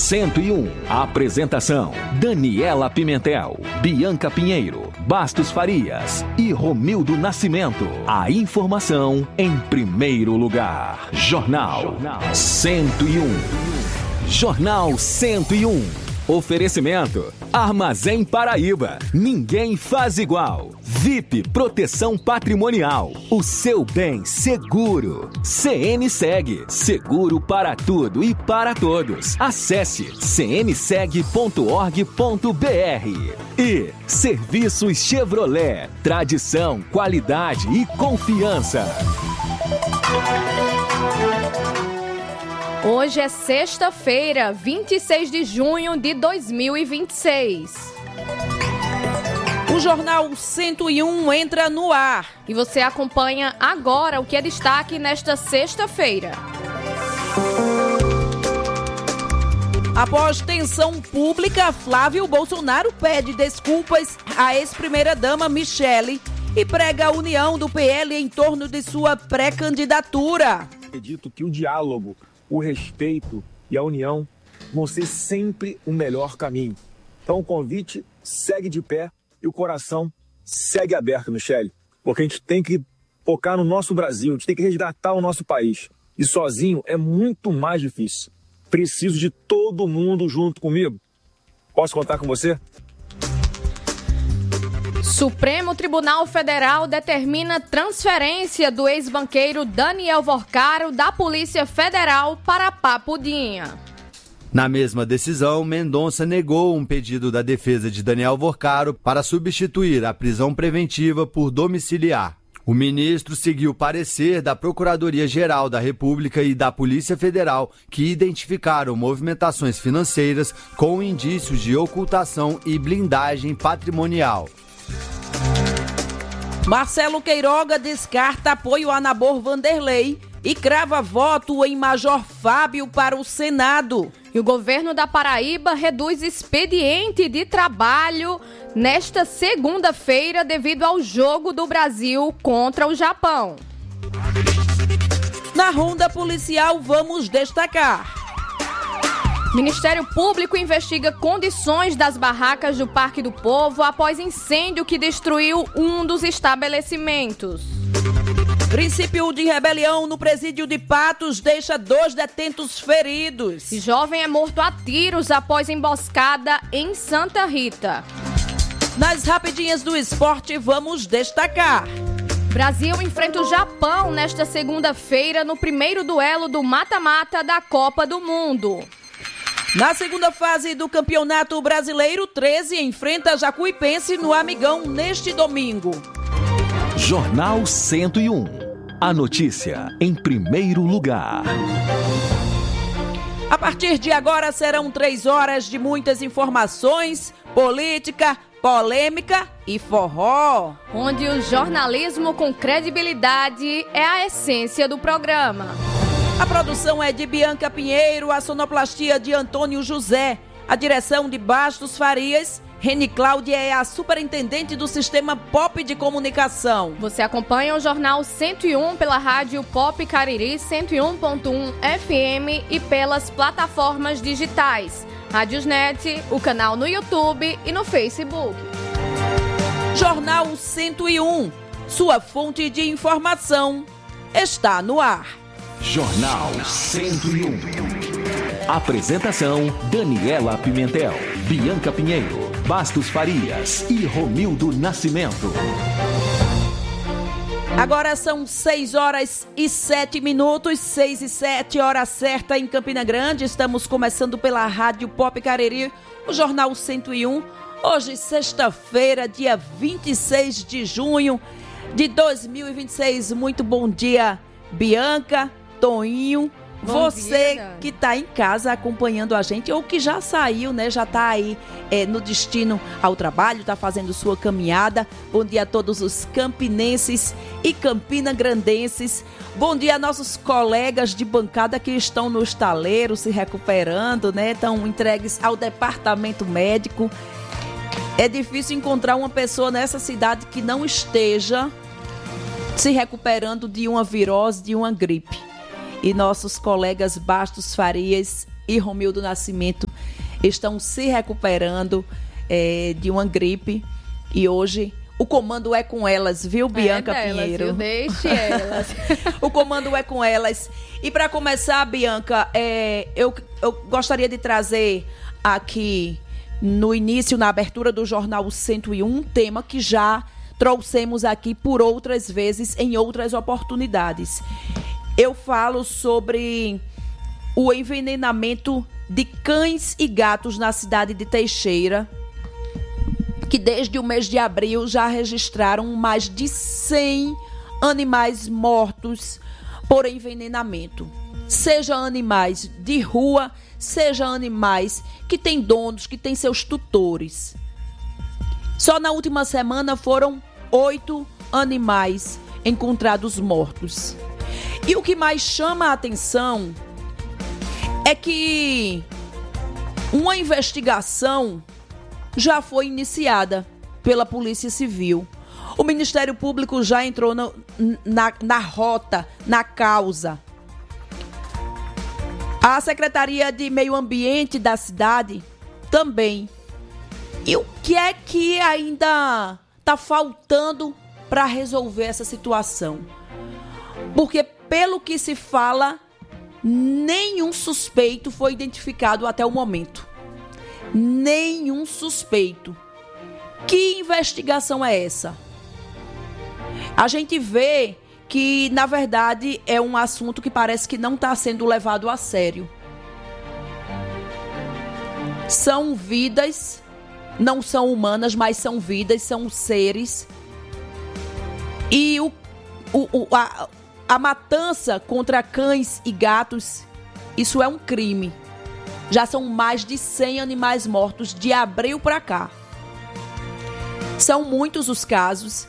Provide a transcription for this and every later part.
101. Apresentação: Daniela Pimentel, Bianca Pinheiro, Bastos Farias e Romildo Nascimento. A informação em primeiro lugar. Jornal 101. Jornal 101. Oferecimento: Armazém Paraíba. Ninguém faz igual. VIP Proteção Patrimonial. O seu bem seguro. CNSEG. Seguro para tudo e para todos. Acesse cnseg.org.br. E Serviços Chevrolet. Tradição, qualidade e confiança. Hoje é sexta-feira, 26 de junho de 2026. O Jornal 101 entra no ar. E você acompanha agora o que é destaque nesta sexta-feira. Após tensão pública, Flávio Bolsonaro pede desculpas à ex-primeira-dama Michele e prega a união do PL em torno de sua pré-candidatura. Acredito que o diálogo, o respeito e a união vão ser sempre o melhor caminho. Então o convite segue de pé e o coração segue aberto, Michele. Porque a gente tem que focar no nosso Brasil, a gente tem que resgatar o nosso país. E sozinho é muito mais difícil. Preciso de todo mundo junto comigo. Posso contar com você? Supremo Tribunal Federal determina transferência do ex-banqueiro Daniel Vorcaro da Polícia Federal para Papudinha. Na mesma decisão, Mendonça negou um pedido da defesa de Daniel Vorcaro para substituir a prisão preventiva por domiciliar. O ministro seguiu o parecer da Procuradoria-Geral da República e da Polícia Federal, que identificaram movimentações financeiras com indícios de ocultação e blindagem patrimonial. Marcelo Queiroga descarta apoio a Nabor Vanderlei e crava voto em Major Fábio para o Senado. E o governo da Paraíba reduz expediente de trabalho nesta segunda-feira devido ao jogo do Brasil contra o Japão. Na ronda policial, vamos destacar: Ministério Público investiga condições das barracas do Parque do Povo após incêndio que destruiu um dos estabelecimentos. Princípio de rebelião no presídio de Patos deixa 2 detentos feridos. E jovem é morto a tiros após emboscada em Santa Rita. Nas rapidinhas do esporte, vamos destacar: Brasil enfrenta o Japão nesta segunda-feira no primeiro duelo do mata-mata da Copa do Mundo. Na segunda fase do Campeonato Brasileiro, 13 enfrenta Jacuipense no Amigão neste domingo. Jornal 101. A notícia em primeiro lugar. A partir de agora serão 3 horas de muitas informações, política, polêmica e forró. Onde o jornalismo com credibilidade é a essência do programa. A produção é de Bianca Pinheiro, a sonoplastia de Antônio José, a direção de Bastos Farias. Reni Cláudia é a superintendente do Sistema Pop de Comunicação. Você acompanha o Jornal 101 pela Rádio Pop Cariri 101.1 FM e pelas plataformas digitais Rádiosnet, o canal no YouTube e no Facebook. Jornal 101, sua fonte de informação, está no ar. Jornal 101. Apresentação: Daniela Pimentel, Bianca Pinheiro, Bastos Farias e Romildo Nascimento. Agora são 6 horas e 7 minutos, 6 e 7, hora certa em Campina Grande. Estamos começando pela Rádio Pop Cariri, o Jornal 101. Hoje, sexta-feira, dia 26 de junho de 2026. Muito bom dia, Bianca, Toninho, Bom você dia. que está em casa acompanhando a gente ou que já saiu, né? Já está aí no destino ao trabalho, está fazendo sua caminhada. Bom dia a todos os campinenses e campinagrandenses. Bom dia a nossos colegas de bancada que estão no estaleiro se recuperando, né? Estão entregues ao departamento médico. É difícil encontrar uma pessoa nessa cidade que não esteja se recuperando de uma virose, de uma gripe. E nossos colegas Bastos Farias e Romildo Nascimento estão se recuperando de uma gripe. E hoje o comando é com elas, viu, Bianca Pinheiro? Viu? Deixe elas. O comando é com elas. E para começar, Bianca, eu gostaria de trazer aqui no início, na abertura do Jornal 101, um tema que já trouxemos aqui por outras vezes, em outras oportunidades. Eu falo sobre o envenenamento de cães e gatos na cidade de Teixeira, que desde o mês de abril já registraram mais de 100 animais mortos por envenenamento. Seja animais de rua, seja animais que têm donos, que têm seus tutores. Só na última semana foram 8 animais encontrados mortos. E o que mais chama a atenção é que uma investigação já foi iniciada pela Polícia Civil. O Ministério Público já entrou na rota, na causa. A Secretaria de Meio Ambiente da cidade também. E o que é que ainda está faltando para resolver essa situação? Porque, pelo que se fala, nenhum suspeito foi identificado até o momento. Nenhum suspeito. Que investigação é essa? A gente vê que, na verdade, é um assunto que parece que não está sendo levado a sério. São vidas, não são humanas, mas são vidas, são seres. E a matança contra cães e gatos, isso é um crime. Já são mais de 100 animais mortos de abril para cá. São muitos os casos.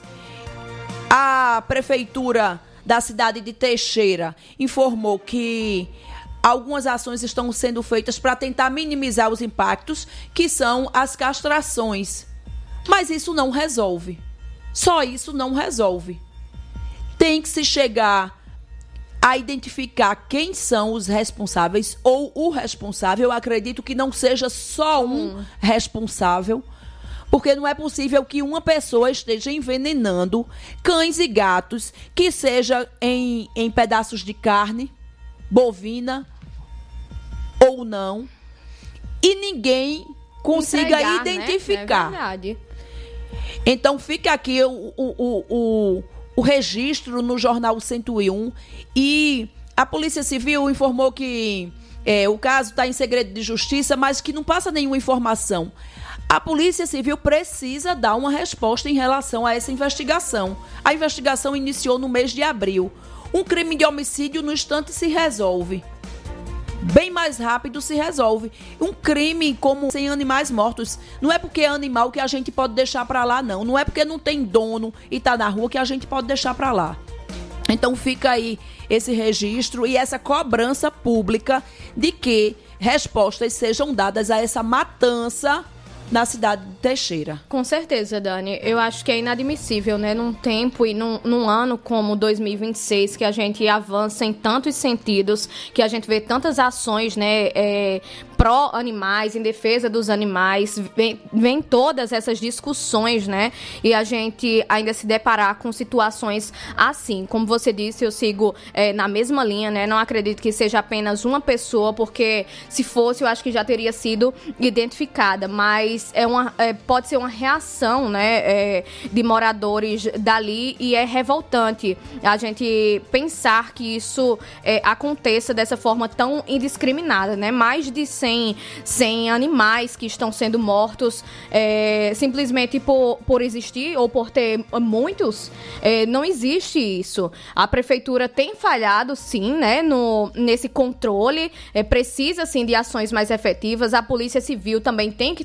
A prefeitura da cidade de Teixeira informou que algumas ações estão sendo feitas para tentar minimizar os impactos, que são as castrações. Mas isso não resolve. Só isso não resolve. Tem que se chegar a identificar quem são os responsáveis ou o responsável. Eu acredito que não seja só um responsável, porque não é possível que uma pessoa esteja envenenando cães e gatos, que seja em pedaços de carne, bovina ou não, e ninguém consiga identificar. Né? É verdade. Então fica aqui o registro no Jornal 101, e a Polícia Civil informou que o caso está em segredo de justiça, mas que não passa nenhuma informação. A Polícia Civil precisa dar uma resposta em relação a essa investigação. A investigação iniciou no mês de abril. Um crime de homicídio no instante se resolve. Bem mais rápido se resolve. Um crime como 100 animais mortos, não é porque é animal que a gente pode deixar para lá, não. Não é porque não tem dono e está na rua que a gente pode deixar para lá. Então fica aí esse registro e essa cobrança pública de que respostas sejam dadas a essa matança na cidade de Teixeira. Com certeza, Dani. Eu acho que é inadmissível, né? Num tempo e num ano como 2026, que a gente avança em tantos sentidos, que a gente vê tantas ações, né? Pró-animais, em defesa dos animais, vem todas essas discussões, né? E a gente ainda se deparar com situações assim. Como você disse, eu sigo na mesma linha, né? Não acredito que seja apenas uma pessoa, porque se fosse, eu acho que já teria sido identificada, mas pode ser uma reação, né? De moradores dali, e é revoltante a gente pensar que isso aconteça dessa forma tão indiscriminada, né? Mais de 100 animais que estão sendo mortos simplesmente por existir ou por ter muitos. Não existe isso. A prefeitura tem falhado, sim, né, nesse controle. Precisa, sim, de ações mais efetivas. A Polícia Civil também tem que trabalhar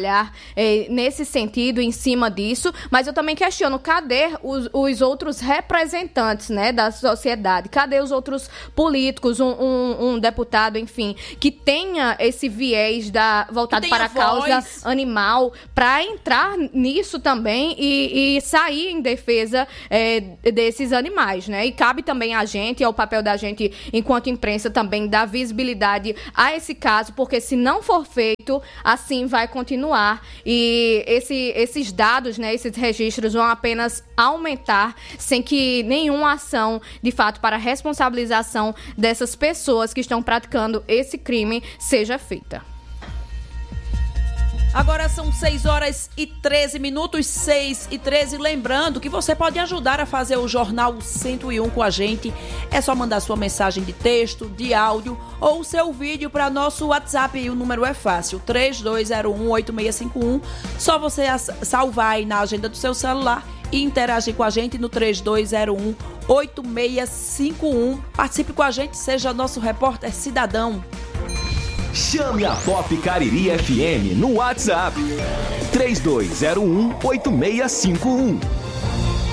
trabalhar nesse sentido, em cima disso, mas eu também questiono, cadê os outros representantes, né, da sociedade? Cadê os outros políticos, um deputado, enfim, que tenha esse viés voltado para a causa animal, para entrar nisso também e sair em defesa desses animais, né? E cabe também a gente, é o papel da gente, enquanto imprensa, também dar visibilidade a esse caso, porque se não for feito, assim vai continuar. E esses dados, né, esses registros vão apenas aumentar, sem que nenhuma ação, de fato, para a responsabilização dessas pessoas que estão praticando esse crime seja feita. Agora são 6h13, 6h13. Lembrando que você pode ajudar a fazer o Jornal 101 com a gente. É só mandar sua mensagem de texto, de áudio ou o seu vídeo para nosso WhatsApp. E o número é fácil, 32018651. Só você salvar aí na agenda do seu celular e interagir com a gente no 32018651. Participe com a gente, seja nosso repórter cidadão. Chame a Pop Cariri FM no WhatsApp 32018651.